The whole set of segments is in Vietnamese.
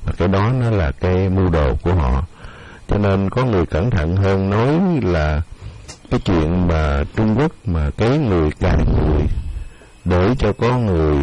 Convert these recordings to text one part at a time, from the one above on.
và cái đó nó là cái mưu đồ của họ. Cho nên có người cẩn thận hơn nói là cái chuyện mà Trung Quốc mà cái người cài người để cho có người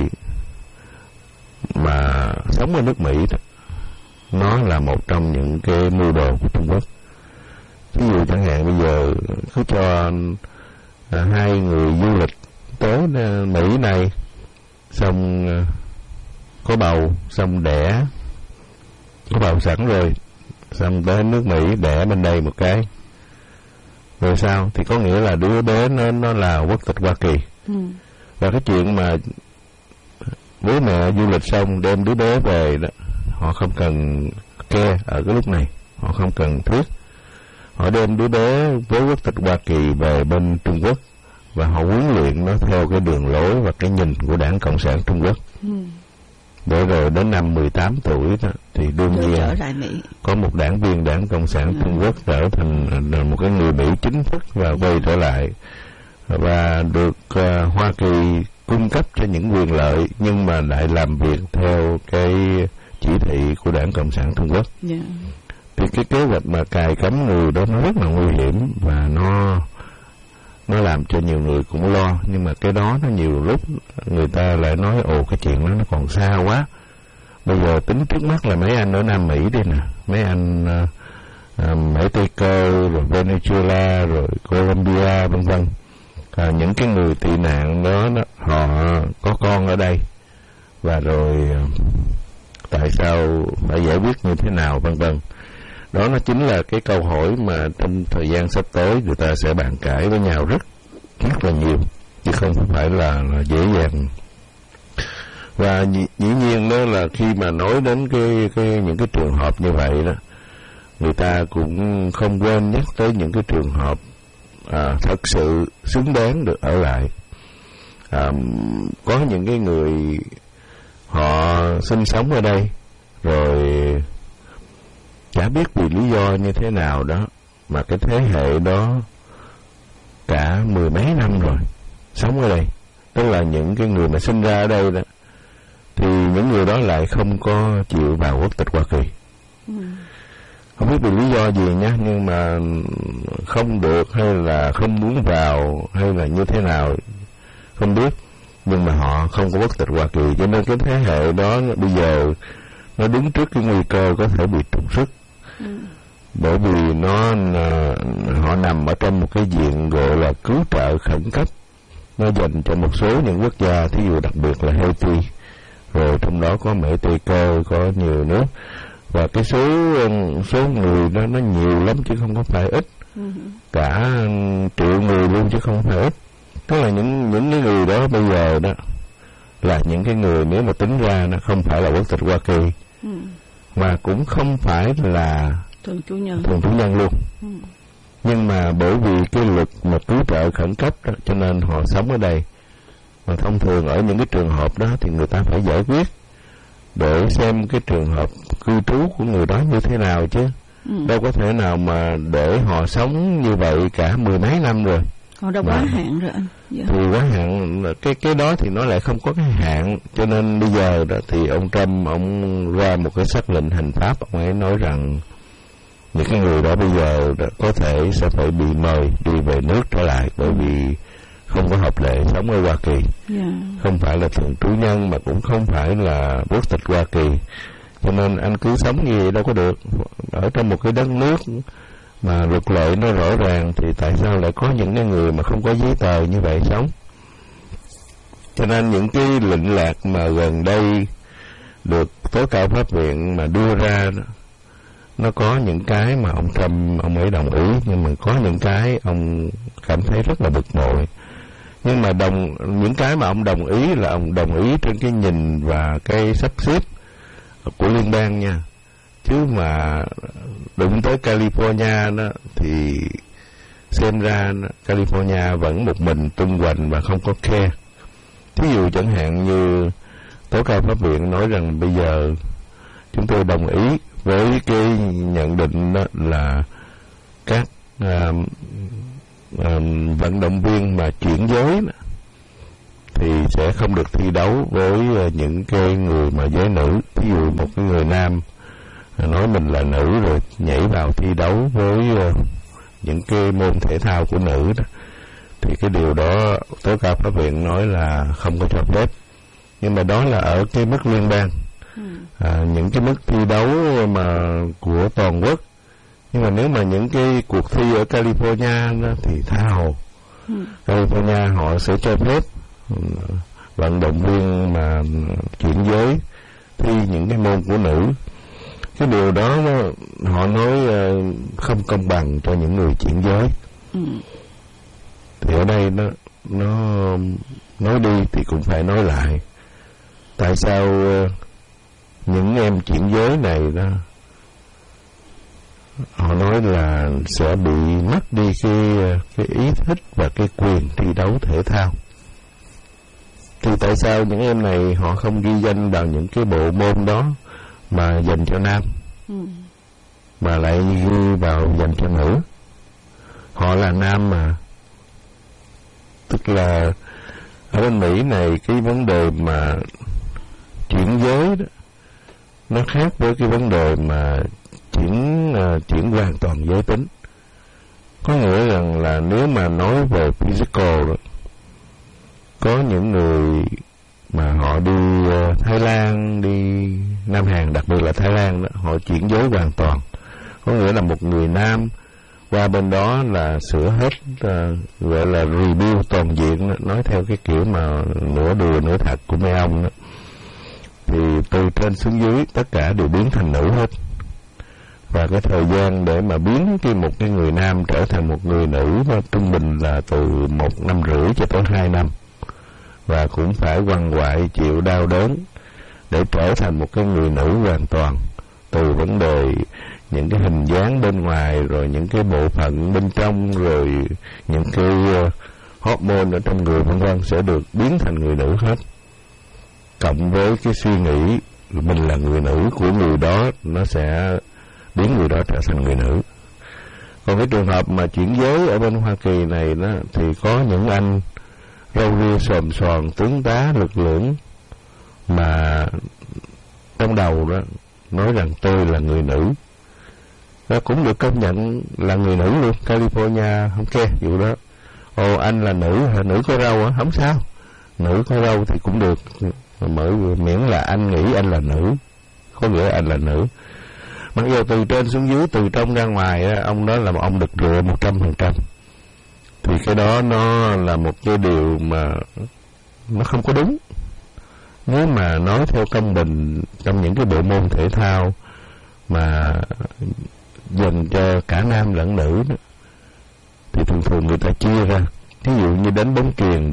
mà sống ở nước Mỹ đó, nó là một trong những cái mưu đồ của Trung Quốc. Ví dụ chẳng hạn bây giờ cứ cho hai người du lịch tới Mỹ này, xong có bầu, xong đẻ, có bầu sẵn rồi, xong tới nước Mỹ đẻ bên đây một cái, rồi sao? Thì có nghĩa là đứa bé nó là quốc tịch Hoa Kỳ. Và cái chuyện mà bố mẹ du lịch xong đem đứa bé về đó, họ không cần ke ở cái lúc này, họ không cần thiết, họ đem đứa bé với quốc tịch Hoa Kỳ về bên Trung Quốc và họ huấn luyện nó theo cái đường lối và cái nhìn của Đảng Cộng sản Trung Quốc. Để rồi đến năm 18 tuổi đó, thì đương nhiên có một đảng viên Đảng Cộng sản Trung Quốc trở thành một cái người Mỹ chính thức và quay trở lại và được Hoa Kỳ cung cấp cho những quyền lợi, nhưng mà lại làm việc theo cái chỉ thị của Đảng Cộng sản Trung Quốc. Thì cái kế hoạch mà cài cấm người đó nó rất là nguy hiểm và nó làm cho nhiều người cũng lo. Nhưng mà cái đó nó nhiều lúc người ta lại nói ồ cái chuyện đó nó còn xa quá. Bây giờ tính trước mắt là mấy anh ở Nam Mỹ đi nè, mấy anh Mỹ Tây Cơ rồi Venezuela rồi Colombia vân vân, những cái người tị nạn đó họ có con ở đây và rồi tại sao phải giải quyết như thế nào vân vân. Đó nó chính là cái câu hỏi mà trong thời gian sắp tới người ta sẽ bàn cãi với nhau rất là nhiều, chứ không phải là dễ dàng. Và dĩ nhiên đó là khi mà nói đến những cái trường hợp như vậy đó, người ta cũng không quên nhắc tới những cái trường hợp thật sự xứng đáng được ở lại. Có những cái người họ sinh sống ở đây rồi chả biết vì lý do như thế nào đó mà cái thế hệ đó cả mười mấy năm rồi sống ở đây, tức là những cái người mà sinh ra ở đây đó, thì những người đó lại không có chịu vào quốc tịch Hoa Kỳ. Không biết vì lý do gì nhá, nhưng mà không được hay là không muốn vào hay là như thế nào không biết, nhưng mà họ không có quốc tịch Hoa Kỳ, cho nên cái thế hệ đó bây giờ nó đứng trước cái nguy cơ có thể bị trục xuất. Bởi vì họ nằm ở trong một cái diện gọi là cứu trợ khẩn cấp, nó dành cho một số những quốc gia, thí dụ đặc biệt là Haiti, rồi trong đó có Mỹ Tây Cơ, có nhiều nước, và cái số người đó nó nhiều lắm chứ không có phải ít, cả triệu người luôn chứ không phải ít. Tức là những cái người đó bây giờ đó là những cái người nếu mà tính ra nó không phải là quốc tịch Hoa Kỳ, mà cũng không phải là thường trú nhân luôn. Nhưng mà bởi vì cái luật mà cứu trợ khẩn cấp đó, cho nên họ sống ở đây. Mà thông thường ở những cái trường hợp đó thì người ta phải giải quyết để xem cái trường hợp cư trú của người đó như thế nào chứ. Đâu có thể nào mà để họ sống như vậy cả mười mấy năm rồi. Họ đã quá hạn rồi anh. Thì quá hạn, cái đó thì nó lại không có cái hạn. Cho nên bây giờ đó thì ông Trump ông ra một cái sắc lệnh hành pháp, ông ấy nói rằng những cái người đó bây giờ có thể sẽ phải bị mời đi về nước trở lại, bởi vì không có hợp lệ sống ở Hoa Kỳ, không phải là thường trú nhân mà cũng không phải là quốc tịch Hoa Kỳ. Cho nên anh cứ sống như vậy đâu có được. Ở trong một cái đất nước mà luật lệ nó rõ ràng thì tại sao lại có những cái người mà không có giấy tờ như vậy sống? Cho nên những cái lệnh lạc mà gần đây được tối cao pháp viện mà đưa ra đó, nó có những cái mà ông Trump ông ấy đồng ý, nhưng mà có những cái ông cảm thấy rất là bực bội. Nhưng mà những cái mà ông đồng ý là ông đồng ý trên cái nhìn và cái sắp xếp của liên bang nha, chứ mà đụng tới California đó thì xem ra California vẫn một mình tung hoành và không có care. Thí dụ chẳng hạn như tối cao pháp viện nói rằng bây giờ chúng tôi đồng ý với cái nhận định đó là các vận động viên mà chuyển giới thì sẽ không được thi đấu với những cái người mà giới nữ. Ví dụ một cái người nam nói mình là nữ rồi nhảy vào thi đấu với những cái môn thể thao của nữ đó, thì cái điều đó tối cao pháp viện nói là không có cho phép. Nhưng mà đó là ở cái mức liên bang, những cái mức thi đấu mà của toàn quốc. Nhưng mà nếu mà những cái cuộc thi ở California đó, thì tha hồ. California họ sẽ cho phép vận động viên mà chuyển giới thi những cái môn của nữ. Cái điều đó họ nói không công bằng cho những người chuyển giới. Thì ở đây nó nói đi thì cũng phải nói lại. Tại sao những em chuyển giới này đó, họ nói là sẽ bị mất đi cái ý thích và cái quyền thi đấu thể thao. Thì tại sao những em này họ không ghi danh vào những cái bộ môn đó mà dành cho nam, mà lại ghi vào dành cho nữ? Họ là nam mà. Tức là ở bên Mỹ này cái vấn đề mà chuyển giới đó, nó khác với cái vấn đề mà chuyển hoàn toàn giới tính. Có nghĩa rằng là nếu mà nói về physical đó, có những người mà họ đi Thái Lan, đi Nam Hàn, đặc biệt là Thái Lan đó, họ chuyển giới hoàn toàn. Có nghĩa là một người nam qua bên đó là sửa hết, gọi là rebuild toàn diện đó, nói theo cái kiểu mà nửa đùa nửa thật của mấy ông đó. Thì từ trên xuống dưới tất cả đều biến thành nữ hết. Và cái thời gian để mà biến một cái người nam trở thành một người nữ trung bình là từ 1 năm rưỡi cho tới 2 năm. Và cũng phải quằn quại chịu đau đớn để trở thành một cái người nữ hoàn toàn. Từ vấn đề những cái hình dáng bên ngoài, rồi những cái bộ phận bên trong, rồi những cái hormone ở trong người vân vân sẽ được biến thành người nữ hết. Cộng với cái suy nghĩ mình là người nữ của người đó, nó sẽ biến người đó trở thành người nữ. Còn cái trường hợp mà chuyển giới ở bên Hoa Kỳ này đó, thì có những anh râu ria xồm xoàm, tướng tá lực lưỡng mà trong đầu đó nói rằng tôi là người nữ. Nó cũng được công nhận là người nữ luôn. California không kê vụ đó. Ồ, anh là nữ hả? Nữ có râu hả? Không sao. Nữ có râu thì cũng được, miễn là anh nghĩ anh là nữ, có nghĩa là anh là nữ. Mặc dù từ trên xuống dưới, từ trong ra ngoài á, ông đó là một ông đực rửa 100%. Thì cái đó nó là một cái điều mà nó không có đúng. Nếu mà nói theo công bình trong những cái bộ môn thể thao mà dành cho cả nam lẫn nữ đó, thì thường thường người ta chia ra. Ví dụ như đánh bóng chuyền đi,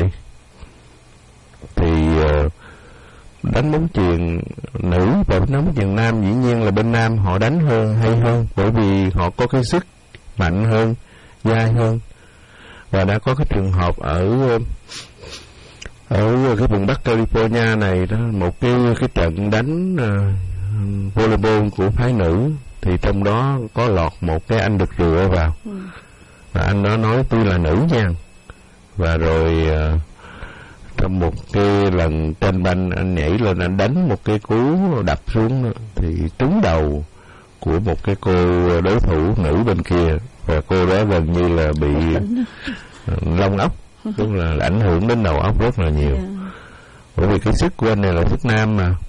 thì đánh bóng chuyền nữ và đánh bóng chuyền nam, dĩ nhiên là bên nam họ đánh hơn, hay hơn, bởi vì họ có cái sức mạnh hơn, dai hơn. Và đã có cái trường hợp ở cái vùng Bắc California này đó, một cái trận đánh volleyball của phái nữ, thì trong đó có lọt một cái anh đực rửa vào. Và anh đó nói tôi là nữ nha. Và rồi trong một cái lần tranh banh, anh nhảy lên, anh đánh một cái cú đập xuống đó, thì trúng đầu của một cái cô đối thủ nữ bên kia, và cô đó gần như là bị lông óc, tức là ảnh hưởng đến đầu óc rất là nhiều. Bởi vì cái sức của anh này là sức nam mà.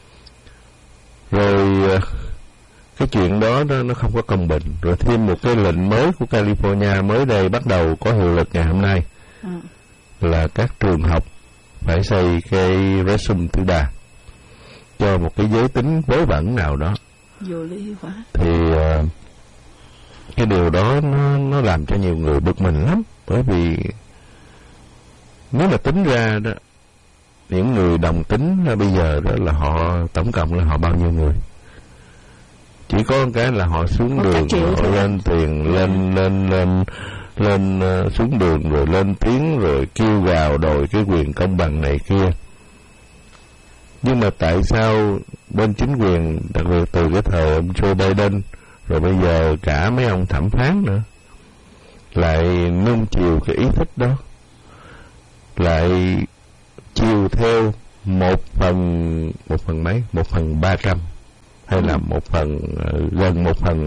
Rồi cái chuyện đó nó không có công bình. Rồi thêm một cái lệnh mới của California mới đây bắt đầu có hiệu lực ngày hôm nay, là các trường học phải xây cái resume tư đà cho một cái giới tính vớ vẩn nào đó. Vô lý quá. Thì cái điều đó nó làm cho nhiều người bực mình lắm. Bởi vì nếu mà tính ra đó, những người đồng tính bây giờ đó là họ tổng cộng là họ bao nhiêu người? Chỉ có cái là họ xuống đường, họ lên tiền, lên xuống đường rồi lên tiếng rồi kêu gào đòi cái quyền công bằng này kia. Nhưng mà tại sao bên chính quyền, đặc biệt từ cái thời ông Joe Biden rồi bây giờ cả mấy ông thẩm phán nữa, lại nung chiều cái ý thích đó, lại chiều theo 1/300 hay là gần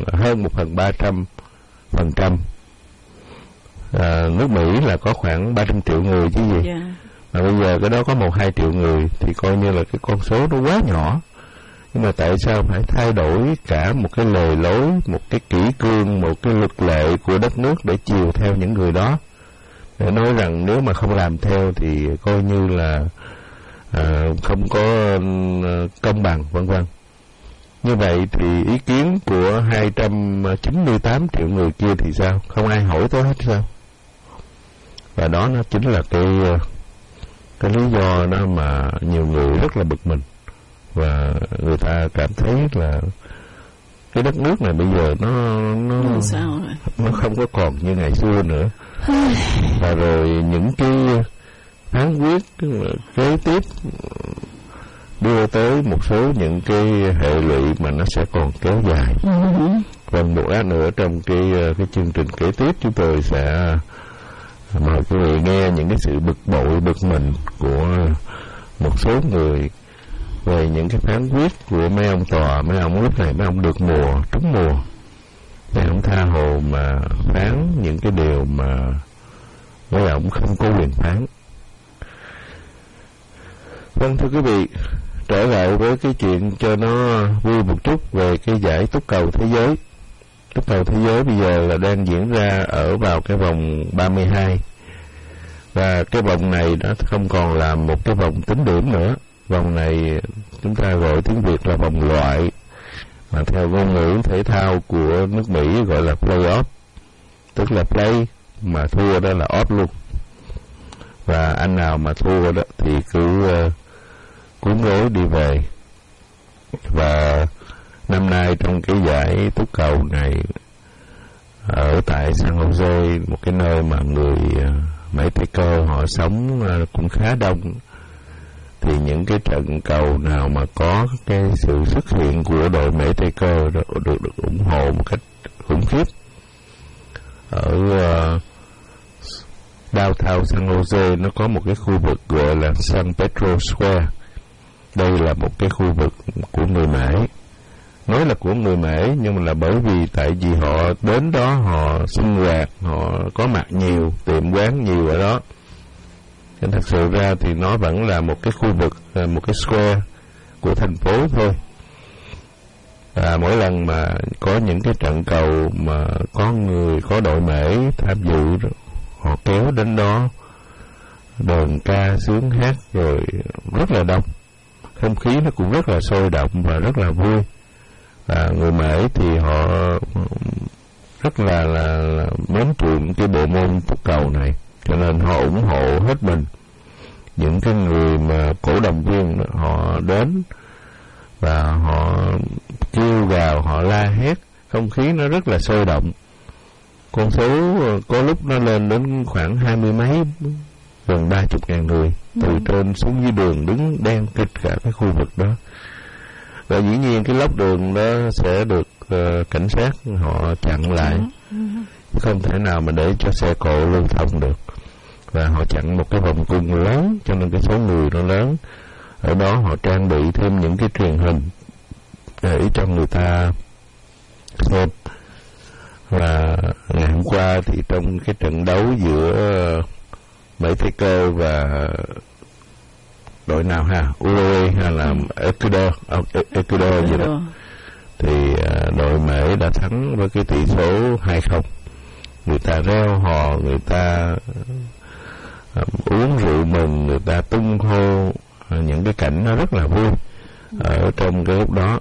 1/300%. Nước Mỹ là có khoảng 300 triệu người chứ gì. Mà bây giờ cái đó có 1-2 triệu người thì coi như là cái con số nó quá nhỏ. Nhưng mà tại sao phải thay đổi cả một cái lề lối, một cái kỷ cương, một cái luật lệ của đất nước để chiều theo những người đó, để nói rằng nếu mà không làm theo thì coi như là không có công bằng, vân vân. Như vậy thì ý kiến của 298 triệu người kia thì sao? Không ai hỏi tới hết sao? Và đó nó chính là cái lý do đó mà nhiều người rất là bực mình, và người ta cảm thấy là cái đất nước này bây giờ nó không có còn như ngày xưa nữa. Và rồi những cái phán quyết kế tiếp đưa tới một số những cái hệ lụy mà nó sẽ còn kéo dài. Và một lát nữa trong cái chương trình kế tiếp chúng tôi sẽ mời quý vị nghe những cái sự bực bội, bực mình của một số người về những cái phán quyết của mấy ông tòa. Mấy ông lúc này mấy ông được trúng mùa, mấy ông tha hồ mà phán những cái điều mà mấy ông không có quyền phán. Vâng, thưa quý vị, trở lại với cái chuyện cho nó vui một chút về cái giải túc cầu thế giới. Túc cầu thế giới bây giờ là đang diễn ra ở vào cái vòng 32, và cái vòng này nó không còn là một cái vòng tính điểm nữa. Vòng này chúng ta gọi tiếng Việt là vòng loại, mà theo ngôn ngữ thể thao của nước Mỹ gọi là play-off, tức là play mà thua đó là off luôn. Và anh nào mà thua đó thì cứ cuốn gối đi về. Và năm nay trong cái giải túc cầu này ở tại San Jose, một cái nơi mà người Mỹ Tây Cơ họ sống cũng khá đông, thì những cái trận cầu nào mà có cái sự xuất hiện của đội Mỹ Tây Cơ được ủng hộ một cách khủng khiếp. Ở downtown San Jose nó có một cái khu vực gọi là San Pedro Square. Đây là một cái khu vực của người Mễ. Nói là của người Mễ nhưng mà là bởi vì tại vì họ đến đó họ sinh hoạt, họ có mặt nhiều, tiệm quán nhiều ở đó. Nên thật sự ra thì nó vẫn là một cái khu vực, một cái square của thành phố thôi. Và mỗi lần mà có những cái trận cầu mà có đội Mễ tham dự, họ kéo đến đó đờn ca sướng hát rồi rất là đông. Không khí nó cũng rất là sôi động và rất là vui. Và người Mễ thì họ rất là mến chuộng cái bộ môn túc cầu này, cho nên họ ủng hộ hết mình. Những cái người mà cổ động viên họ đến và họ kêu gào, họ la hét, không khí nó rất là sôi động. Con số có lúc nó lên đến khoảng 20 mấy, gần 30.000 người, từ trên xuống dưới đường đứng đen kịt cả cái khu vực đó. Và dĩ nhiên cái lốc đường đó sẽ được cảnh sát họ chặn lại, không thể nào mà để cho xe cộ lưu thông được. Và họ chặn một cái vòng cung lớn, cho nên cái số người nó lớn. Ở đó họ trang bị thêm những cái truyền hình để cho người ta xem. Và ngày hôm qua thì trong cái trận đấu giữa Mỹ Tây Cơ và đội nào ha, Uruguay hay là Ecuador gì đó, thì đội Mỹ đã thắng với cái tỷ số 2-0. Người ta reo hò, người ta uống rượu mừng, người ta tung hô, những cái cảnh nó rất là vui ở trong cái lúc đó.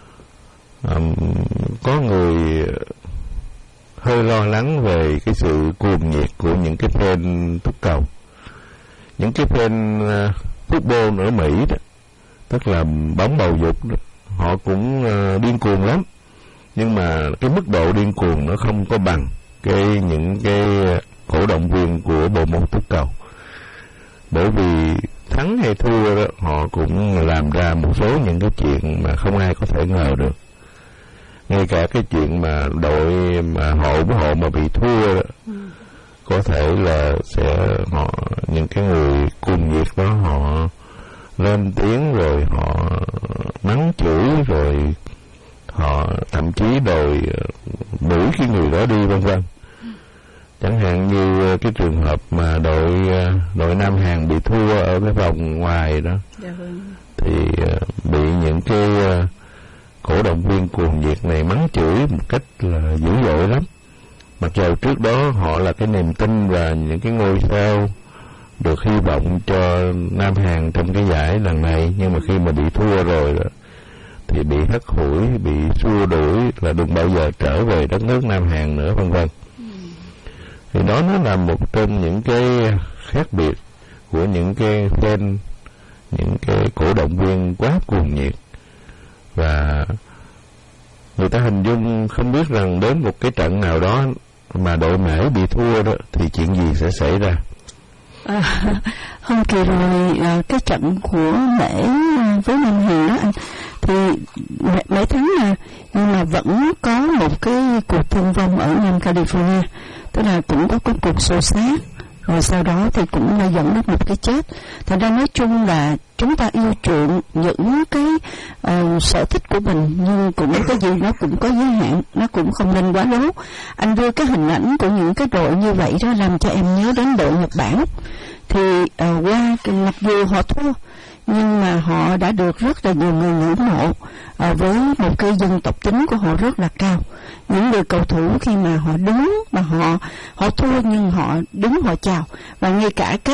Có người hơi lo lắng về cái sự cuồng nhiệt của những cái fan túc cầu. Những cái fan football ở Mỹ đó, tức là bóng bầu dục đó, họ cũng điên cuồng lắm. Nhưng mà cái mức độ điên cuồng nó không có bằng những cái cổ động viên của bộ môn túc cầu. Bởi vì thắng hay thua đó, họ cũng làm ra một số những cái chuyện mà không ai có thể ngờ được. Ngay cả cái chuyện mà đội mà hộ mà bị thua đó, có thể là những cái người cuồng nhiệt đó họ lên tiếng rồi họ mắng chửi rồi họ thậm chí đòi đuổi cái người đó đi vân vân. Chẳng hạn như cái trường hợp mà đội Nam Hàn bị thua ở cái vòng ngoài đó, thì bị những cái cổ động viên cuồng nhiệt này mắng chửi một cách là dữ dội lắm. Mặc dù trước đó họ là cái niềm tin và những cái ngôi sao được hy vọng cho Nam Hàn trong cái giải lần này, nhưng mà khi mà bị thua rồi đó, thì bị hất hủi, bị xua đuổi là đừng bao giờ trở về đất nước Nam Hàn nữa vân vân. Thì đó nó là một trong những cái khác biệt của những cái fan, những cái cổ động viên quá cuồng nhiệt, và người ta hình dung không biết rằng đến một cái trận nào đó mà đội Mễ bị thua đó thì chuyện gì sẽ xảy ra. Hôm kỳ rồi cái trận của Mễ với Nam Hàn đó anh, thì Mễ thắng nhưng mà vẫn có một cái cuộc thương vong ở Nam California, tức là cũng có cuộc xô xát, rồi sau đó thì cũng đã dẫn đến một cái chết. Thành ra nói chung là chúng ta yêu chuộng những cái sở thích của mình, nhưng cũng cái gì nó cũng có giới hạn, nó cũng không nên quá lố. Anh đưa cái hình ảnh của những cái đội như vậy đó làm cho em nhớ đến đội Nhật Bản. Thì qua mặc dù họ thua nhưng mà họ đã được rất là nhiều người ngưỡng mộ, với một cái dân tộc tính của họ rất là cao. Những người cầu thủ khi mà họ đứng mà họ thua nhưng họ đứng họ chào, và ngay cả cái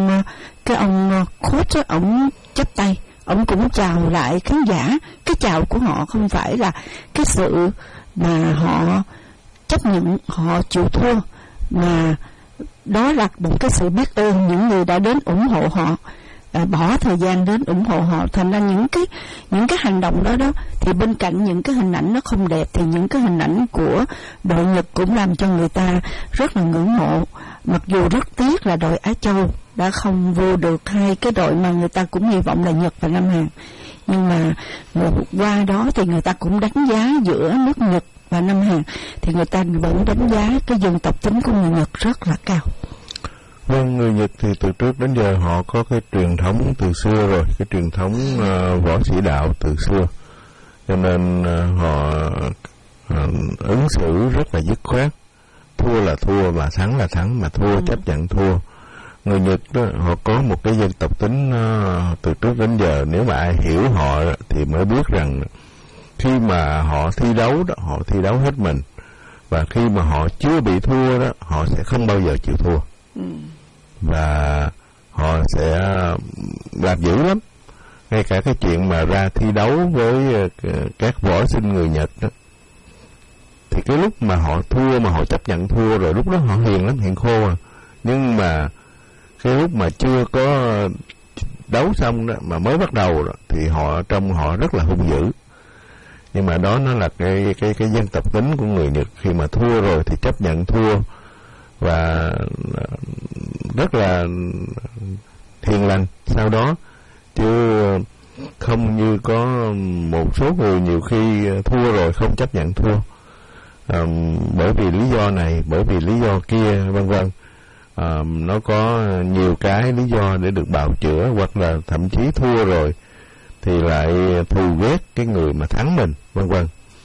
ông coach ông chắp tay, ông cũng chào lại khán giả. Cái chào của họ không phải là cái sự mà họ chấp nhận họ chịu thua, mà đó là một cái sự biết ơn những người đã đến ủng hộ họ, bỏ thời gian đến ủng hộ họ. Thành ra những cái hành động đó thì bên cạnh những cái hình ảnh nó không đẹp, thì những cái hình ảnh của đội Nhật cũng làm cho người ta rất là ngưỡng mộ. Mặc dù rất tiếc là đội Á Châu đã không vô được hai cái đội mà người ta cũng hy vọng là Nhật và Nam Hàn, nhưng mà qua đó thì người ta cũng đánh giá giữa nước Nhật và Nam Hàn, thì người ta vẫn đánh giá cái dân tộc tính của người Nhật rất là cao. Vâng, người Nhật thì từ trước đến giờ họ có cái truyền thống từ xưa rồi, cái truyền thống võ sĩ đạo từ xưa, cho nên họ ứng xử rất là dứt khoát. Thua là thua, mà thắng là thắng, mà thua chấp nhận thua. Người Nhật đó, họ có một cái dân tộc tính từ trước đến giờ, nếu mà ai hiểu họ thì mới biết rằng khi mà họ thi đấu đó, họ thi đấu hết mình, và khi mà họ chưa bị thua đó, họ sẽ không bao giờ chịu thua. Và họ sẽ làm dữ lắm. Ngay cả cái chuyện mà ra thi đấu với các võ sinh người Nhật đó, thì cái lúc mà họ thua, mà họ chấp nhận thua rồi, lúc đó họ hiền lắm, hiền khô à. Nhưng mà cái lúc mà chưa có đấu xong đó, mà mới bắt đầu đó, thì trông họ rất là hung dữ. Nhưng mà đó nó là cái dân tộc tính của người Nhật. Khi mà thua rồi thì chấp nhận thua, và rất là hiền lành sau đó, chứ không như có một số người nhiều khi thua rồi không chấp nhận thua, bởi vì lý do này, bởi vì lý do kia vân vân. Nó có nhiều cái lý do để được bào chữa, hoặc là thậm chí thua rồi thì lại thù ghét cái người mà thắng mình vân vân.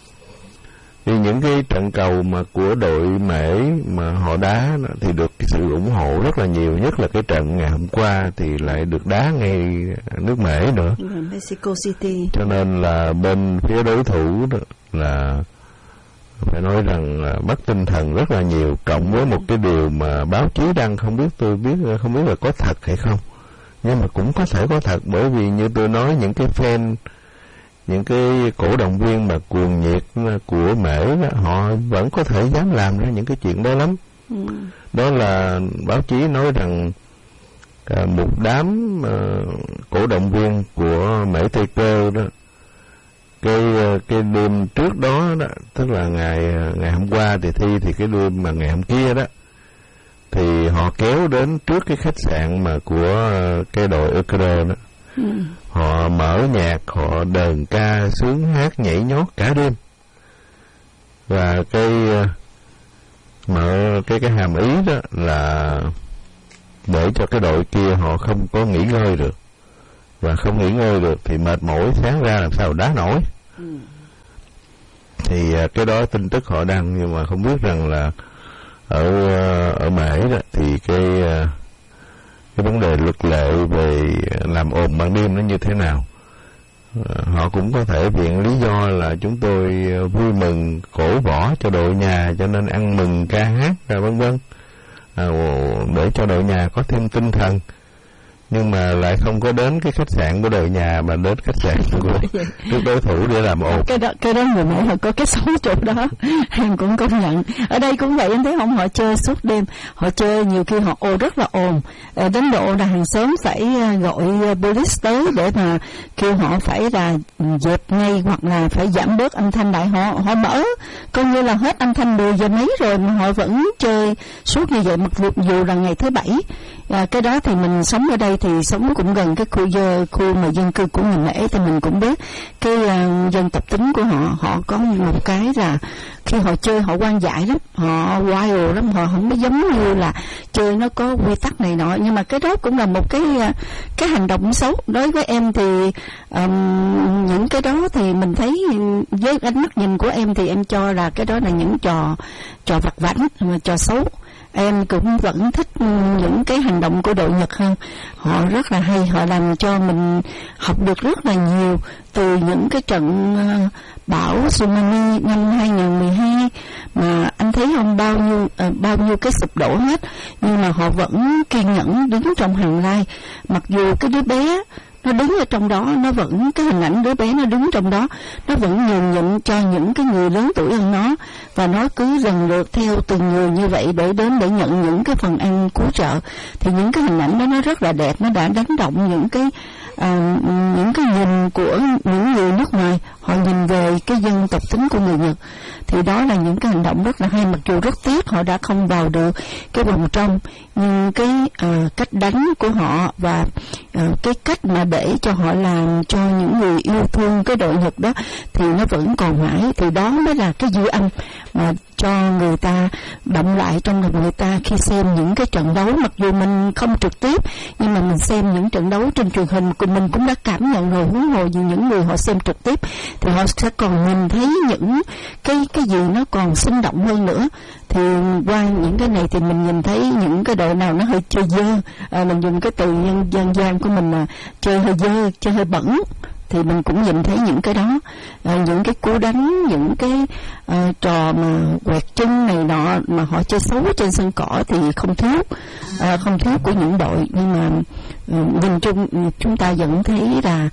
Thì những cái trận cầu mà của đội Mễ mà họ đá thì được cái sự ủng hộ rất là nhiều, nhất là cái trận ngày hôm qua thì lại được đá ngay nước Mễ nữa, Mexico City. Cho nên là bên phía đối thủ đó là phải nói rằng là mất tinh thần rất là nhiều, cộng với một cái điều mà báo chí đăng không biết là có thật hay không, nhưng mà cũng có thể có thật, bởi vì như tôi nói, những cái fan, những cái cổ động viên mà cuồng nhiệt của Mễ đó, họ vẫn có thể dám làm ra những cái chuyện đó lắm. Đó là báo chí nói rằng một đám cổ động viên của Mễ Tây Cơ đó, cái đêm trước đó, tức là ngày hôm qua thì thi, thì cái đêm mà ngày hôm kia đó thì họ kéo đến trước cái khách sạn mà của cái đội Ecuador đó. Họ mở nhạc, họ đờn ca, sướng hát, nhảy nhót cả đêm. Và cái hàm ý đó là để cho cái đội kia họ không có nghỉ ngơi được, và không nghỉ ngơi được thì mệt mỏi, sáng ra làm sao đá nổi. Thì cái đó tin tức họ đăng, nhưng mà không biết rằng là ở Mễ đó thì cái vấn đề luật lệ về làm ồn ban đêm nó như thế nào. Họ cũng có thể viện lý do là chúng tôi vui mừng cổ võ cho đội nhà, cho nên ăn mừng ca hát vân vân, để cho đội nhà có thêm tinh thần. Nhưng mà lại không có đến cái khách sạn của đội nhà, mà đến khách sạn của đối thủ để làm ồn. Cái đó người Mễ họ có cái xấu chỗ đó, em cũng công nhận. Ở đây cũng vậy, em thấy không, họ chơi suốt đêm, họ chơi nhiều khi họ rất là ồn, đến độ là hàng xóm phải gọi police tới để mà kêu họ phải là dẹp ngay, hoặc là phải giảm bớt âm thanh lại. Họ mở coi như là hết âm thanh 10 giờ mấy rồi mà họ vẫn chơi suốt như vậy, mặc dù là ngày thứ Bảy. Cái đó thì mình sống ở đây thì sống cũng gần cái khu mà dân cư của người Mễ, thì mình cũng biết cái dân tập tính của họ. Họ có một cái là khi họ chơi họ hoang dại lắm, họ wild lắm, họ không có giống như là chơi nó có quy tắc này nọ. Nhưng mà cái đó cũng là một cái hành động xấu đối với em. Thì những cái đó thì mình thấy với ánh mắt nhìn của em thì em cho là cái đó là những trò vặt vãnh, trò xấu. Em cũng vẫn thích những cái hành động của đội Nhật hơn. Họ rất là hay, họ làm cho mình học được rất là nhiều từ những cái trận bão tsunami năm 2012 mà anh thấy không, bao nhiêu cái sụp đổ hết, nhưng mà họ vẫn kiên nhẫn đứng trong hàng lai. Mặc dù cái đứa bé nó đứng ở trong đó, nó vẫn, cái hình ảnh đứa bé nó đứng trong đó, nó vẫn nhường nhịn cho những cái người lớn tuổi hơn nó, và nó cứ lần lượt theo từng người như vậy để đến để nhận những cái phần ăn cứu trợ. Thì những cái hình ảnh đó nó rất là đẹp, nó đã đánh động những cái nhìn của những người nước ngoài, họ nhìn về cái dân tộc tính của người Nhật. Thì đó là những cái hành động rất là hay. Mặc dù rất tiếc họ đã không vào được cái vòng trong, nhưng cái cách đánh của họ và cái cách mà để cho họ làm cho những người yêu thương cái đội Nhật đó thì nó vẫn còn mãi. Thì đó mới là cái dư âm mà cho người ta động lại trong lòng người ta khi xem những cái trận đấu. Mặc dù mình không trực tiếp, nhưng mà mình xem những trận đấu trên truyền hình của mình cũng đã cảm nhận rồi, huống hồ những người họ xem trực tiếp thì họ sẽ còn nhìn thấy những cái gì nó còn sinh động hơn nữa. Thì qua những cái này thì mình nhìn thấy những cái đội nào nó hơi chơi dơ, mình dùng cái từ dân gian của mình là chơi hơi dơ, chơi hơi bẩn, thì mình cũng nhìn thấy những cái đó, những cái cú đánh, những cái trò mà quẹt chân này nọ mà họ chơi xấu trên sân cỏ thì không thiếu của những đội. Nhưng mà nhìn chung chúng ta vẫn thấy là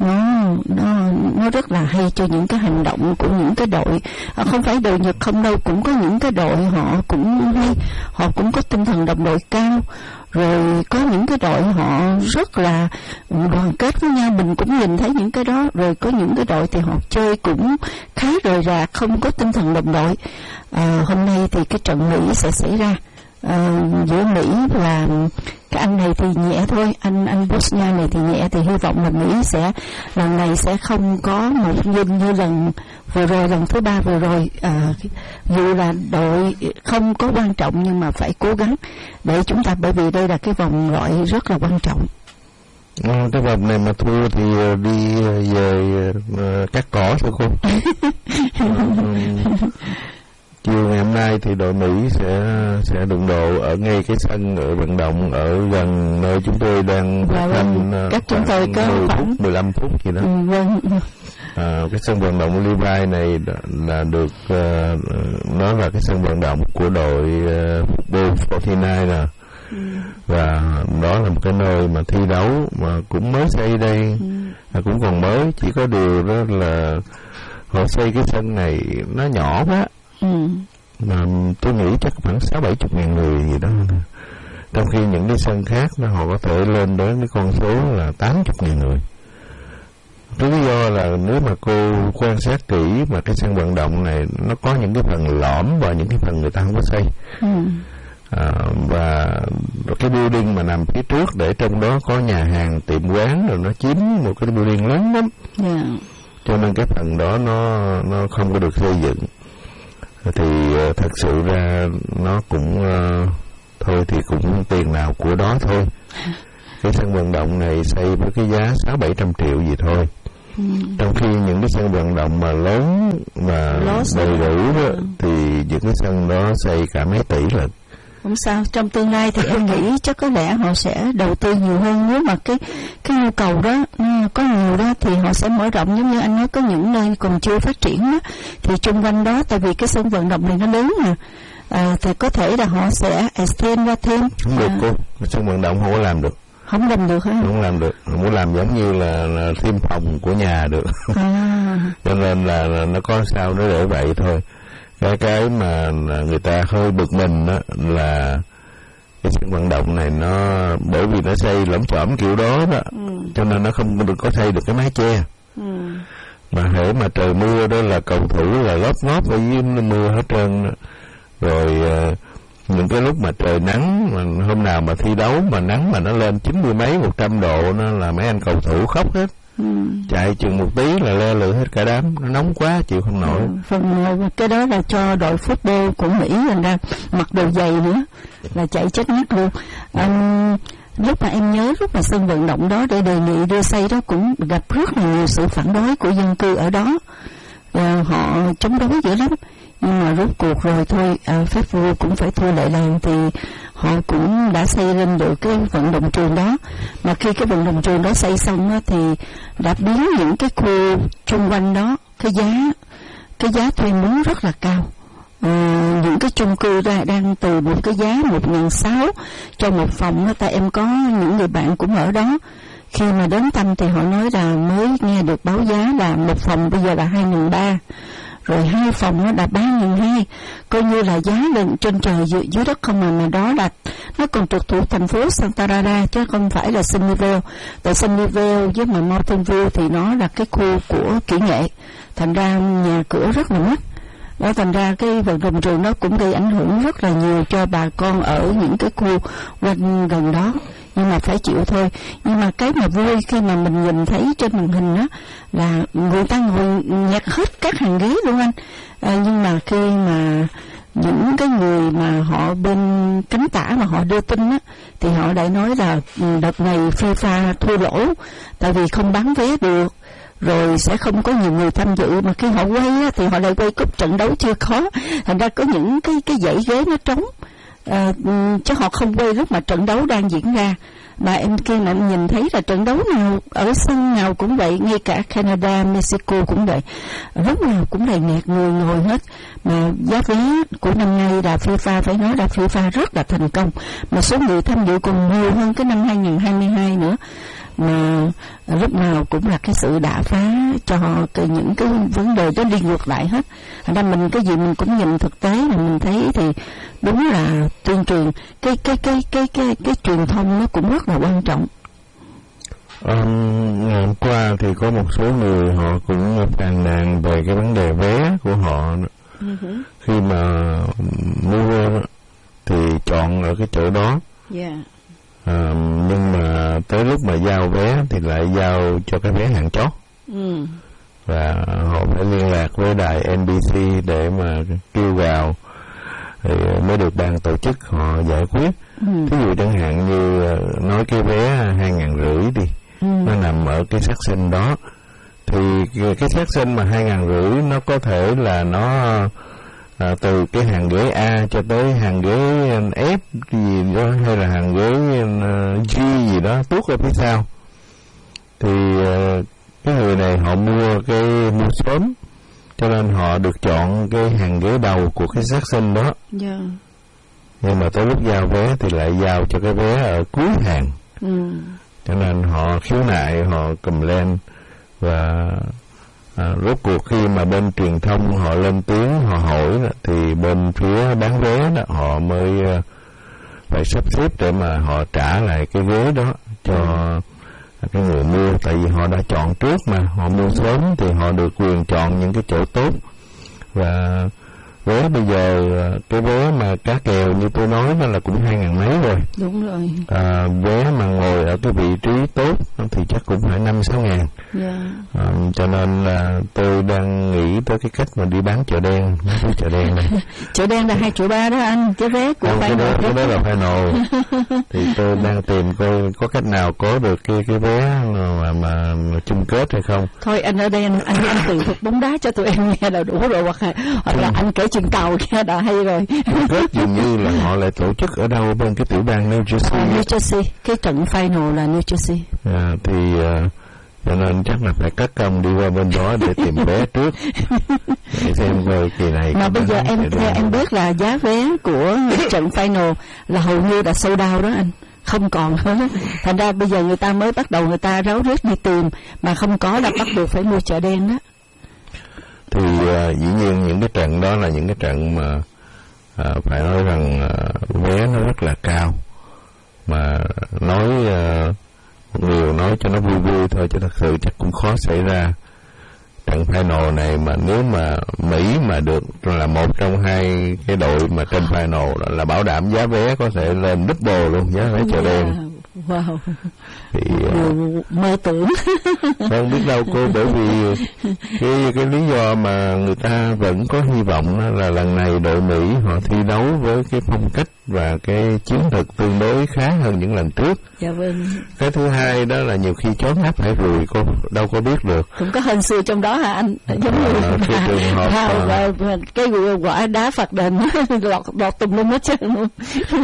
nó rất là hay cho những cái hành động của những cái đội. Không phải đội Nhật không đâu, cũng có những cái đội họ cũng hay, họ cũng có tinh thần đồng đội cao. Rồi có những cái đội họ rất là đoàn kết với nhau, mình cũng nhìn thấy những cái đó. Rồi có những cái đội thì họ chơi cũng khá rời rạc, không có tinh thần đồng đội. Hôm nay thì cái trận Mỹ sẽ xảy ra giữa Mỹ và cái anh này thì nhẹ thôi, anh Bosnia này thì nhẹ, thì hy vọng là Mỹ lần này sẽ không có một như lần vừa rồi, lần thứ 3 vừa rồi. Dù là đội không có quan trọng nhưng mà phải cố gắng để chúng ta, bởi vì đây là cái vòng loại rất là quan trọng. Cái vòng này mà thua thì đi về cắt cỏ thôi cô. Chiều ngày hôm nay thì đội Mỹ sẽ đụng độ ở ngay cái sân ở vận động ở gần nơi chúng tôi đang phát thanh, cách chúng tôi có khoảng 15 phút gì đó. Cái sân vận động Levi này là được nó là cái sân vận động của đội football 49 nè. Và đó là một cái nơi mà thi đấu mà cũng mới xây đây, cũng còn mới, chỉ có điều đó là họ xây cái sân này nó nhỏ quá. Mà tôi nghĩ chắc khoảng 60-70 ngàn người gì đó, trong khi những cái sân khác họ có thể lên đến cái con số là 80 ngàn người. Cái lý do là nếu mà cô quan sát kỹ mà cái sân vận động này nó có những cái phần lõm và những cái phần người ta không có xây. Và cái building mà nằm phía trước để trong đó có nhà hàng, tiệm quán, rồi nó chiếm một cái building lớn lắm. Cho nên cái phần đó nó không có được xây dựng. Thì thật sự ra nó cũng thôi thì cũng tiền nào của đó thôi. Cái sân vận động này xây với cái giá 600-700 triệu gì thôi. Trong khi những cái sân vận động mà lớn mà đầy đủ đó, thì những cái sân đó xây cả mấy tỷ lần. Không sao, trong tương lai thì em nghĩ chắc có lẽ họ sẽ đầu tư nhiều hơn. Nếu mà cái nhu cầu đó có nhiều đó thì họ sẽ mở rộng. Giống như anh nói, có những nơi còn chưa phát triển đó, thì chung quanh đó, tại vì cái sân vận động này nó lớn mà, thì có thể là họ sẽ extend ra thêm. Không được cô, sân vận động không có làm được. Không làm được hả? Không làm được, không có làm giống như là thêm phòng của nhà được. Cho nên là nó có sao nó để vậy thôi. Cái mà người ta hơi bực mình đó là cái sân vận động này nó bởi vì nó xây lẫm chởm kiểu đó đó, cho nên nó không được có xây được cái mái che. Mà hễ mà trời mưa đó là cầu thủ là lóp ngóp ở dưới mưa hết trơn đó. Rồi những cái lúc mà trời nắng, mà hôm nào mà thi đấu mà nắng mà nó lên 90 mấy 100 độ, nó là mấy anh cầu thủ khóc hết. Chạy chừng một tí là le lử hết cả đám, nó nóng quá chịu không nổi. Phần cái đó là cho đội football của Mỹ mình ra mặc đồ dày nữa là chạy chết ngắt luôn. Lúc mà em nhớ lúc mà sân vận động đó để đề nghị đưa xây đó cũng gặp rất là nhiều sự phản đối của dân cư ở đó, họ chống đối dữ lắm. Nhưng mà rốt cuộc rồi thôi, phép vua cũng phải thua lệ làng, thì họ cũng đã xây lên được cái vận động trường đó. Mà khi cái vận động trường đó xây xong đó, thì đã biến những cái khu chung quanh đó, cái giá thuê mướn rất là cao. Những cái chung cư đang từ một cái giá 1.600 cho một phòng đó. Tại em có những người bạn cũng ở đó, khi mà đến thăm thì họ nói là mới nghe được báo giá là một phòng bây giờ là 2.300, rồi 2 phòng nó đã 3.200, coi như là giá lên trên trời dưới đất không. Mà đó là nó còn trực thuộc thành phố Santa Clara chứ không phải là Sunnyvale. Tại Sunnyvale với mà Mountain View thì nó là cái khu của kỹ nghệ, thành ra nhà cửa rất là mắc đó. Thành ra cái vận động trường đó cũng gây ảnh hưởng rất là nhiều cho bà con ở những cái khu quanh gần đó. Nhưng mà phải chịu thôi. Nhưng mà cái mà vui khi mà mình nhìn thấy trên màn hình đó là người ta ngồi nhặt hết các hàng ghế luôn anh. Nhưng mà khi mà những cái người mà họ bên cánh tả mà họ đưa tin á, thì họ lại nói là đợt này FIFA thua lỗ tại vì không bán vé được, rồi sẽ không có nhiều người tham dự. Mà khi họ quay á, thì họ lại quay cúp trận đấu chưa có, thành ra có những cái dãy ghế nó trống, chứ họ không quay lúc mà trận đấu đang diễn ra. Mà em kia mà em nhìn thấy là trận đấu nào ở sân nào cũng vậy, ngay cả Canada, Mexico cũng vậy, lúc nào cũng đầy nghẹt người ngồi hết. Mà giá vé của năm nay là FIFA, phải nói là FIFA rất là thành công, mà số người tham dự còn nhiều hơn cái năm 2022 nữa. Mà lúc nào cũng là cái sự đả phá cho những cái vấn đề đó đi ngược lại hết. Thành ra mình cái gì mình cũng nhìn thực tế, mà mình thấy thì đúng là tuyên truyền cái truyền thông nó cũng rất là quan trọng. Ngày hôm qua thì có một số người họ cũng phàn nàn về cái vấn đề vé của họ. Khi mà mua thì chọn ở cái chỗ đó. Nhưng mà tới lúc mà giao vé thì lại giao cho cái vé hạng chót. Và họ phải liên lạc với đài NBC để mà kêu gào thì mới được ban tổ chức họ giải quyết. Ví dụ chẳng hạn như nói cái vé 2.500 đi, nó nằm ở cái section đó, thì cái section mà 2.500 nó có thể là nó từ cái hàng ghế A cho tới hàng ghế F gì đó, hay là hàng ghế G gì đó tuốt ở phía sau. Thì cái người này họ mua sớm, cho nên họ được chọn cái hàng ghế đầu của cái section đó. Nhưng mà tới lúc giao vé thì lại giao cho cái vé ở cuối hàng. Cho nên họ khiếu nại, họ complain. Và rốt cuộc khi mà bên truyền thông họ lên tiếng, họ hỏi đó, thì bên phía bán vé đó họ mới phải sắp xếp để mà họ trả lại cái ghế đó cho cái người mua. Tại vì họ đã chọn trước mà, họ mua sớm thì họ được quyền chọn những cái chỗ tốt. Và vé bây giờ cái vé mà cá kèo như tôi nói nó là cũng 2.000 mấy rồi. Đúng rồi. Vé mà ngồi ở cái vị trí tốt thì chắc cũng phải 5-6 ngàn. Cho nên là tôi đang nghĩ tới cái cách mà đi bán chợ đen. Chợ đen này. Chợ đen là 2,3 triệu đó anh, cái vé của final. Cái đó là final. Thì tôi đang tìm coi có cách nào có được cái vé mà chung kết hay không. Thôi anh ở đây anh tự thuật bóng đá cho tụi em nghe là đủ rồi, hoặc là anh kể chuyện tàu nghe đã hay rồi. Chung kết dường như là họ lại tổ chức ở đâu bên cái tiểu bang New Jersey. New Jersey, cái trận final là New Jersey. Thì cho nên chắc là phải cắt công đi qua bên đó để tìm vé trước để xem coi kỳ này. Mà bây giờ em biết là giá vé của trận final là hầu như đã sold out đó anh, không còn nữa. Thành ra bây giờ người ta mới bắt đầu người ta ráo riết đi tìm, mà không có là bắt buộc phải mua chợ đen đó. Thì dĩ nhiên những cái trận đó là những cái trận mà phải nói rằng vé nó rất là cao, mà nói nhiều nói cho nó vui vui thôi, chứ thật sự chắc cũng khó xảy ra. Trận final này mà nếu mà Mỹ mà được là một trong hai cái đội mà trên final là bảo đảm giá vé có thể lên double luôn, giá vé chợ đen. Wow. Thì mơ tưởng. Không biết đâu cô, bởi vì cái lý do mà người ta vẫn có hy vọng là lần này đội Mỹ họ thi đấu với cái phong cách và cái chiến thuật tương đối khá hơn những lần trước. Dạ vâng. Cái thứ hai đó là nhiều khi chó ngáp phải rùi, cô đâu có biết được. Cũng có hên xui trong đó hả anh? Giống như cái trường hợp cái quả đá phạt đền lọt tùm lum hết trơn luôn.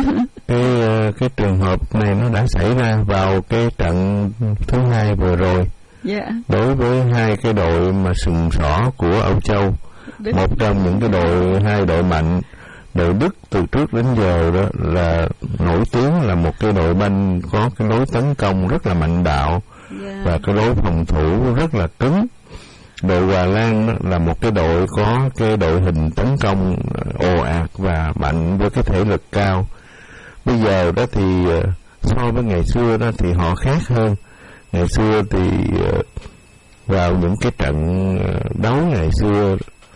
Cái trường hợp này nó đã xảy ra vào cái trận thứ hai vừa rồi. Đối với hai cái đội mà sừng sỏ của Âu Châu, một trong những cái hai đội mạnh. Đội Đức từ trước đến giờ đó là nổi tiếng là một cái đội banh có cái lối tấn công rất là mạnh bạo và cái lối phòng thủ rất là cứng. Đội Hà Lan đó là một cái đội có cái đội hình tấn công ồ ạt và mạnh với cái thể lực cao. Bây giờ đó thì so với ngày xưa đó thì họ khác hơn. Ngày xưa thì vào những cái trận đấu ngày xưa,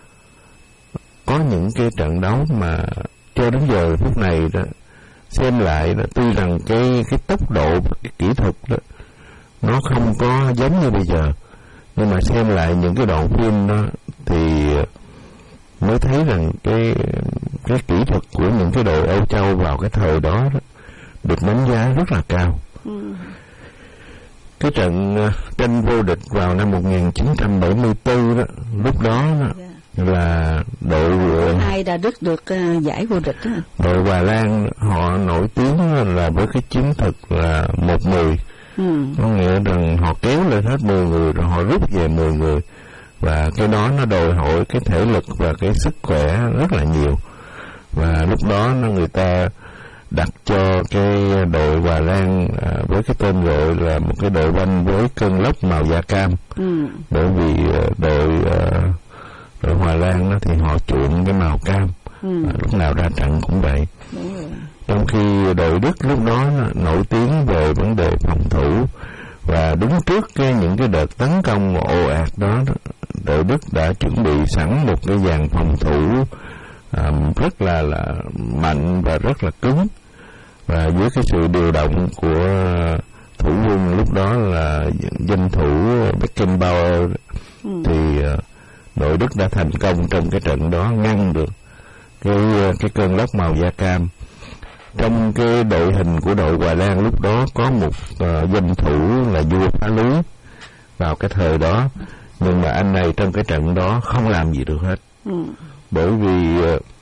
có những cái trận đấu mà cho đến giờ phút này đó xem lại đó, tuy rằng cái tốc độ và cái kỹ thuật đó nó không có giống như bây giờ, nhưng mà xem lại những cái đoạn phim đó thì mới thấy rằng cái kỹ thuật của những cái đội Âu Châu vào cái thời đó, được đánh giá rất là cao. Cái trận tranh vô địch vào năm 1974 đó, lúc đó là đội ai đã được giải vô địch đó. Đội Hà Lan họ nổi tiếng là với cái chiến thuật là 1-10. Có nghĩa rằng họ kéo lên hết 10 người rồi họ rút về 10 người, và cái đó nó đòi hỏi cái thể lực và cái sức khỏe rất là nhiều. Và lúc đó người ta đặt cho cái đội Hà Lan với cái tên gọi là một cái đội banh với cơn lốc màu da cam. Bởi vì đội Hà Lan đó thì họ chuộng cái màu cam, lúc nào ra trận cũng vậy. Trong khi đội Đức lúc đó nổi tiếng về vấn đề phòng thủ, và đứng trước những cái đợt tấn công ồ ạt đó, đội Đức đã chuẩn bị sẵn một cái dàn phòng thủ rất là mạnh và rất là cứng. Và với cái sự điều động của thủ quân lúc đó là danh thủ Beckenbauer thì đội Đức đã thành công trong cái trận đó, ngăn được cái cơn lốc màu da cam. Trong cái đội hình của đội Hà Lan lúc đó có một danh thủ là vua phá lưới vào cái thời đó, nhưng mà anh này trong cái trận đó không làm gì được hết. Bởi vì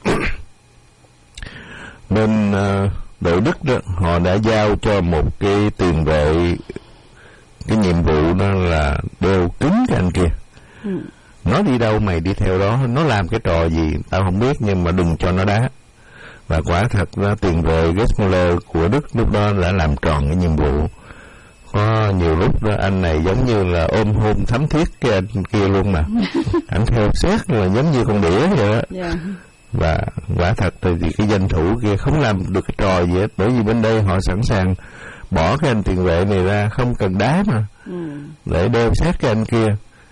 bên đội Đức đó, họ đã giao cho một cái tiền vệ cái nhiệm vụ đó là đeo kính cái anh kia. Nó đi đâu mày đi theo đó, nó làm cái trò gì tao không biết, nhưng mà đừng cho nó đá. Và quả thật là tiền vệ Gesmuller của Đức lúc đó đã làm tròn cái nhiệm vụ. Có nhiều lúc đó anh này giống như là ôm hôn thắm thiết cái anh kia luôn mà. Anh theo xét là giống như con đĩa vậy đó. Và quả thật thì cái danh thủ kia không làm được cái trò gì hết, bởi vì bên đây họ sẵn sàng bỏ cái anh tiền vệ này ra, không cần đá mà, để đeo sát cái anh kia.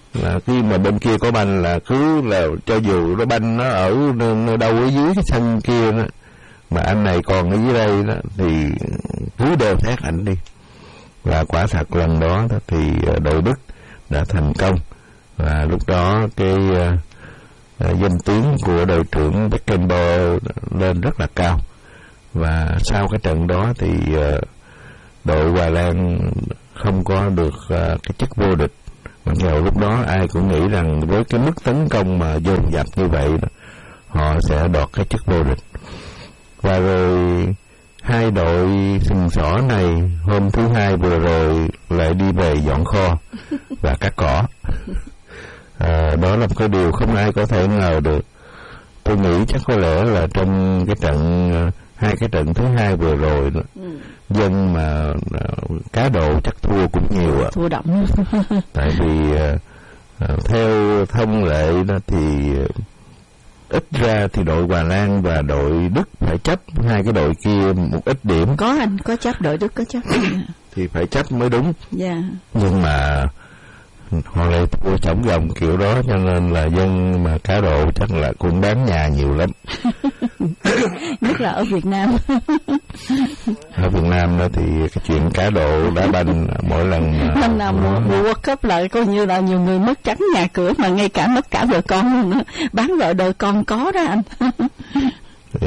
là khi mà bên kia có banh là cứ là cho dù nó banh nó ở nơi đâu ở dưới cái sân kia đó, mà anh này còn ở dưới đây đó thì cứ đều thét ảnh đi. Và quả thật lần đó thì đội Đức đã thành công, và lúc đó cái danh tiếng của đội trưởng Beckenbauer lên rất là cao. Và sau cái trận đó thì đội Hà Lan không có được cái chức vô địch. Mặc dù lúc đó ai cũng nghĩ rằng với cái mức tấn công mà dồn dập như vậy đó, họ sẽ đoạt cái chức vô địch. Và rồi hai đội sừng sỏ này hôm thứ Hai vừa rồi lại đi về dọn kho và cắt cỏ. Đó là một cái điều không ai có thể ngờ được. Tôi nghĩ chắc có lẽ là trong cái trận hai cái trận thứ Hai vừa rồi đó, dân mà cá độ chắc thua cũng nhiều ạ. Thua đậm. Tại vì theo thông lệ đó thì ít ra thì đội Hà Lan và đội Đức phải chấp hai cái đội kia một ít điểm. Có anh, có chấp, đội Đức có chấp. Thì phải chấp mới đúng. Dạ. Nhưng mà họ lại thua chổng gồng kiểu đó, cho nên là dân mà cá độ chắc là cũng bán nhà nhiều lắm. Nhất là ở Việt Nam. Ở Việt Nam đó thì cái chuyện cá độ đá banh mỗi lần năm nào mùa World Cup lại coi như là nhiều người mất trắng nhà cửa, mà ngay cả mất cả vợ con luôn nữa. Bán vợ đời con có đó anh. Thì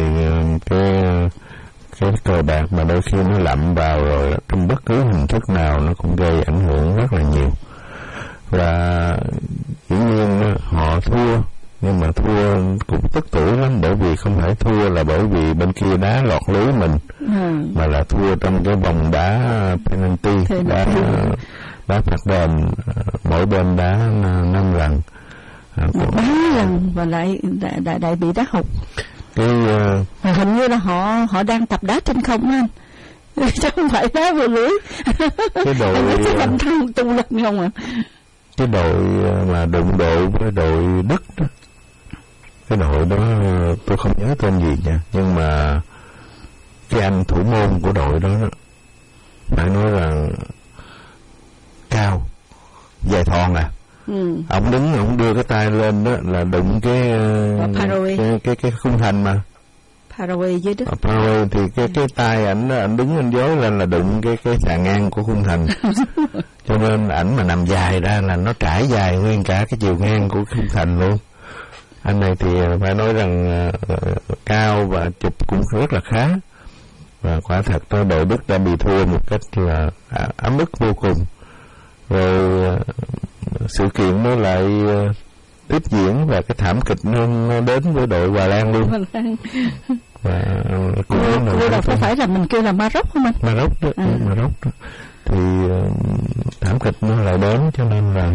cái cờ bạc mà đôi khi nó lậm vào rồi trong bất cứ hình thức nào nó cũng gây ảnh hưởng rất là nhiều. Và dĩ nhiên họ thua, nhưng mà thua cũng tức tuổi lắm, bởi vì không phải thua là bởi vì bên kia đá lọt lưới mình, mà là thua trong cái vòng đá penalty, đá phạt đền, mỗi bên đá 5 lần. 3 lần và lại bị đá hụt. Hình như là họ đang tập đá trên không anh. Chứ không phải đá vào lưới. Cái đội cái banh thăng tung lên không ạ? Cái đội mà đụng độ với đội Đức đó, cái đội đó tôi không nhớ tên gì nha, nhưng mà cái anh thủ môn của đội đó phải nói là cao, dài thon à. Ông đứng, ông đưa cái tay lên đó là đụng cái khung thành mà. Paraguay với Đức. Paraguay thì cái tay ảnh đứng anh dối lên là đụng cái sàn ngang của khung thành. Cho nên ảnh mà nằm dài ra là nó trải dài nguyên cả cái chiều ngang của khung thành luôn. Anh này thì phải nói rằng cao và chụp cũng rất là khá. Và quả thật đó, đội Đức đã bị thua một cách là ấm ức vô cùng. Rồi sự kiện nó lại tiếp diễn và cái thảm kịch nó đến với đội Hà Lan luôn. Và có phải là mình kêu là Maroc không anh? Maroc đó, Maroc đó. Thì thảm kịch nó lại đến, cho nên là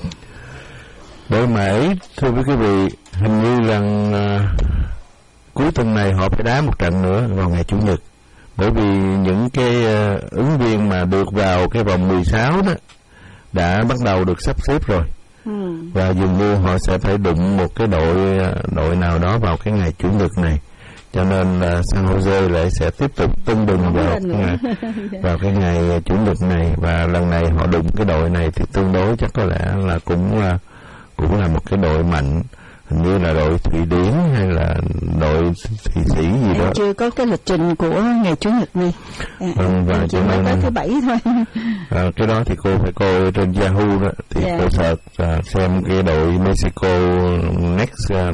đội Mỹ, thưa quý vị, hình như rằng cuối tuần này họ phải đá một trận nữa vào ngày Chủ nhật, bởi vì những cái ứng viên mà được vào cái vòng 16 đó đã bắt đầu được sắp xếp rồi. Và dường như họ sẽ phải đụng một cái đội nào đó vào cái ngày Chủ nhật này, cho nên là San Jose lại sẽ tiếp tục tưng bừng vào cái ngày Chủ nhật này. Và lần này họ đụng cái đội này thì tương đối chắc có lẽ là cũng là một cái đội mạnh, hình như là đội Thụy Điển hay là đội Thụy Sĩ gì đó. Chưa có cái lịch trình của ngày Chủ nhật này. Và chỉ mới tới thứ Bảy thôi. Cái đó thì cô phải coi trên Yahoo đó, thì cô search xem cái đội Mexico next là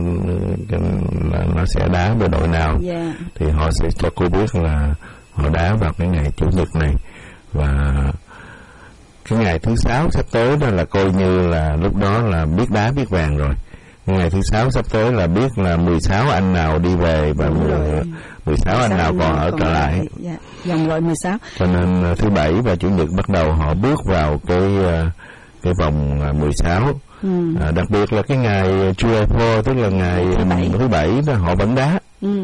nó sẽ đá với đội nào. Thì họ sẽ cho cô biết là họ đá vào cái ngày Chủ nhật này. Và cái ngày thứ Sáu sắp tới đó là coi như là lúc đó là biết đá biết vàng rồi. Ngày thứ Sáu sắp tới là biết là 16 anh nào đi về và 16 anh nào còn ở trở lại. Dòng loại 16. Cho nên thứ Bảy và Chủ nhật bắt đầu họ bước vào cái vòng 16. Đặc biệt là cái ngày July 4, tức là ngày thứ Bảy đó họ vẫn đá.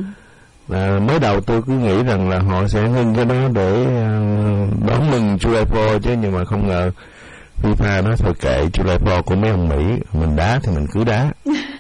Mới đầu tôi cứ nghĩ rằng là họ sẽ ngưng cái đó để đón mừng July 4 chứ, nhưng mà không ngờ FIFA nói thôi kệ July 4 của mấy ông Mỹ, mình đá thì mình cứ đá.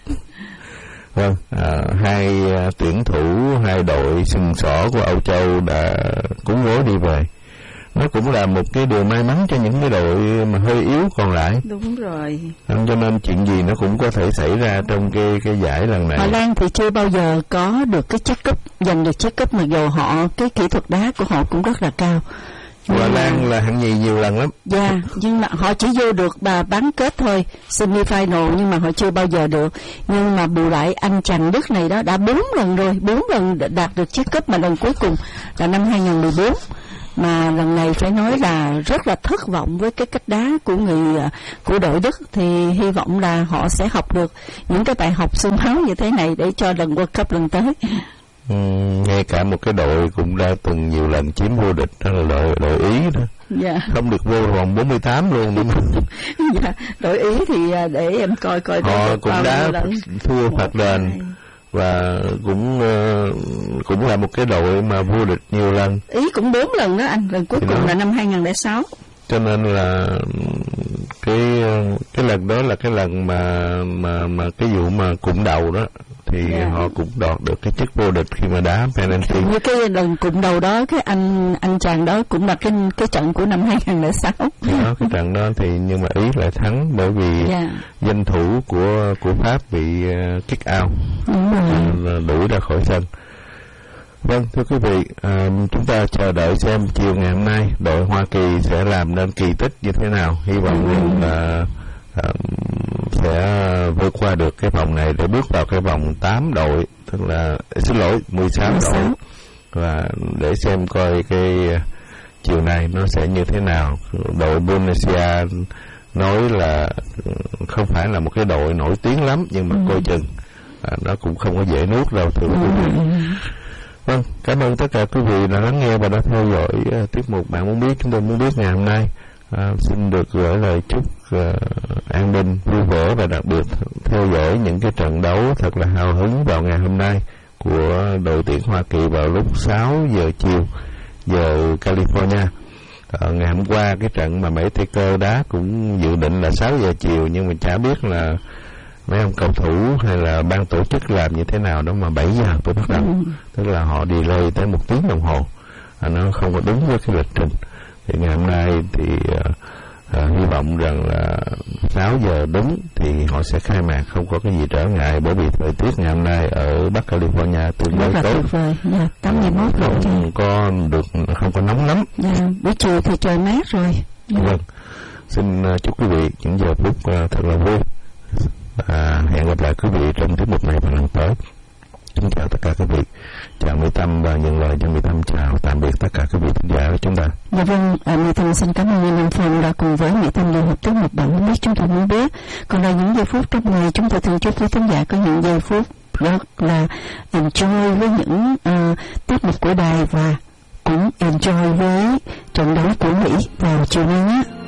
Vâng, hai tuyển thủ, hai đội sừng sỏ của Âu Châu đã cúng gối đi về. nó cũng là một cái điều may mắn cho những cái đội mà hơi yếu còn lại. Đúng rồi. Cho nên chuyện gì nó cũng có thể xảy ra trong cái giải lần này. Hà Lan thì chưa bao giờ có được cái check up, giành được check up, mặc dù họ cái kỹ thuật đá của họ cũng rất là cao. Hà Lan là hạng nhì nhiều lần lắm. Dạ, nhưng mà họ chỉ vô được bán kết thôi, semi-final, nhưng mà họ chưa bao giờ được. Nhưng mà bù lại anh chàng Đức này đó đã 4 lần rồi, 4 lần đạt được check up, mà lần cuối cùng là năm 2014. Mà lần này phải nói là rất là thất vọng với cái cách đá của đội Đức, thì hy vọng là họ sẽ học được những cái bài học xương máu như thế này để cho lần World Cup lần tới. Ngay cả một cái đội cũng đã từng nhiều lần chiếm vô địch, đó là đội Ý đó. Dạ. Không được vô vòng 48 luôn đúng không? Dạ, đội Ý thì để em coi họ cũng đã thua phạt đền và cũng là một cái đội mà vô địch nhiều lần. Ý cũng 4 lần đó anh, lần cuối thì cùng là năm 2006. Cho nên là cái lần đó là cái lần mà cái vụ mà cụm đầu đó thì họ cũng đoạt được cái chức vô địch khi mà đá penalty. Như cái lần cụm đầu đó, cái anh chàng đó cũng là cái trận của năm 2006. Đó, cái trận đó thì nhưng mà Ý lại thắng bởi vì danh thủ của Pháp bị kick out, đuổi ra khỏi sân. Vâng, thưa quý vị, chúng ta chờ đợi xem chiều ngày hôm nay đội Hoa Kỳ sẽ làm nên kỳ tích như thế nào. Hy vọng rằng là sẽ vượt qua được cái vòng này để bước vào cái vòng 8 đội, tức là 16 đội, và để xem coi cái chiều nay nó sẽ như thế nào. Đội Indonesia nói là không phải là một cái đội nổi tiếng lắm, nhưng mà coi chừng nó cũng không có dễ nuốt đâu, thưa quý vị. Vâng, cảm ơn tất cả quý vị đã lắng nghe và đã theo dõi tiết mục Bạn Muốn Biết. Chúng tôi muốn biết ngày hôm nay. Xin được gửi lời chúc an ninh vui vẻ và đặc biệt theo dõi những cái trận đấu thật là hào hứng vào ngày hôm nay của đội tuyển Hoa Kỳ vào lúc 6 giờ chiều giờ California. Ngày hôm qua cái trận mà Mỹ Tây Cơ đá cũng dự định là 6 giờ chiều, nhưng mà chả biết là mấy ông cầu thủ hay là ban tổ chức làm như thế nào đó mà 7 giờ tôi bắt đầu. Tức là họ delay tới 1 tiếng đồng hồ, nó không có đúng với cái lịch trình. Thì ngày hôm nay thì hy vọng rằng là 6 giờ đúng thì họ sẽ khai mạc, không có cái gì trở ngại, bởi vì thời tiết ngày hôm nay ở Bắc California tương đối tốt. Tuyệt vời, 81 độ. Không có nóng lắm. Buổi chiều thì trời mát rồi. Vâng, xin chúc quý vị những giờ phút thật là vui. Hẹn gặp lại quý vị trong tiết mục này vào lần tới. Xin chào tất cả quý vị, chào Mỹ Tâm và nhận lời cho Mỹ Tâm chào tạm biệt tất cả quý vị thính giả của chúng ta. Dạ vâng, Mỹ Tâm xin cảm ơn anh Phong đã cùng với Mỹ Tâm liên hợp tiết mục Bạn Muốn Biết chúng tôi muốn biết. Còn là những giây phút trong ngày chúng tôi thường chúc quý thính giả có những giây phút rất là enjoy với những tiết mục của đài và cũng enjoy với trận đấu của Mỹ vào chiều nay nhé.